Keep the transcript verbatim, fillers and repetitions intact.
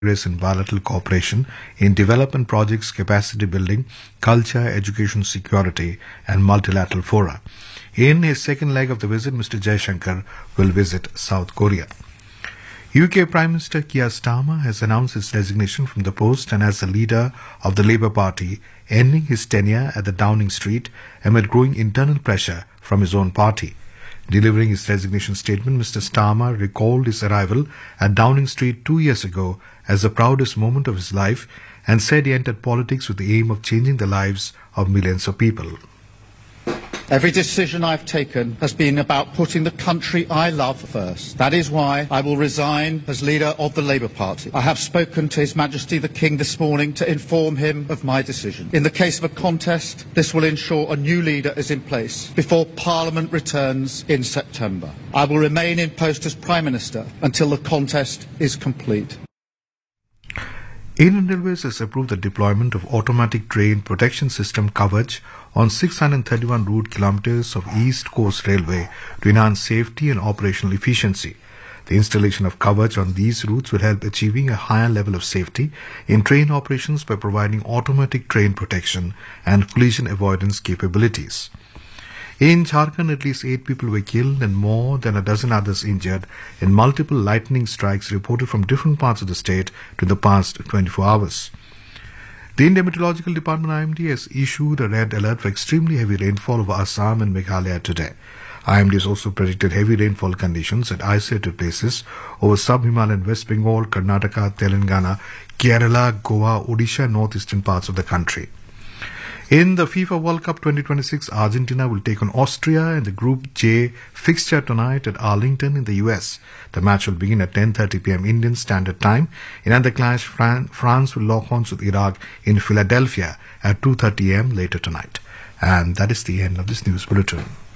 progress in bilateral cooperation in development projects, capacity building, culture, education, security, and multilateral fora. In his second leg of the visit, Mister Jaishankar will visit South Korea. U K Prime Minister Keir Starmer has announced his resignation from the post and as the leader of the Labour Party, ending his tenure at the Downing Street amid growing internal pressure from his own party. Delivering his resignation statement, Mister Starmer recalled his arrival at Downing Street two years ago as the proudest moment of his life and said he entered politics with the aim of changing the lives of millions of people. Every decision I've taken has been about putting the country I love first. That is why I will resign as leader of the Labour Party. I have spoken to His Majesty the King this morning to inform him of my decision. In the case of a contest, this will ensure a new leader is in place before Parliament returns in September. I will remain in post as Prime Minister until the contest is complete. Indian Railways has approved the deployment of automatic train protection system Kavach on six hundred thirty-one route kilometres of East Coast Railway to enhance safety and operational efficiency. The installation of Kavach on these routes will help achieving a higher level of safety in train operations by providing automatic train protection and collision avoidance capabilities. In Jharkhand, at least eight people were killed and more than a dozen others injured in multiple lightning strikes reported from different parts of the state in the past twenty-four hours. The Indian Meteorological Department I M D has issued a red alert for extremely heavy rainfall over Assam and Meghalaya today. I M D has also predicted heavy rainfall conditions at isolated places over sub-Himalayan West Bengal, Karnataka, Telangana, Kerala, Goa, Odisha and northeastern parts of the country. In the FIFA World Cup twenty twenty-six, Argentina will take on Austria in the Group J fixture tonight at Arlington in the U S. The match will begin at ten thirty p m Indian Standard Time. In another clash, Fran- France will lock horns with Iraq in Philadelphia at two thirty a m later tonight. And that is the end of this news bulletin.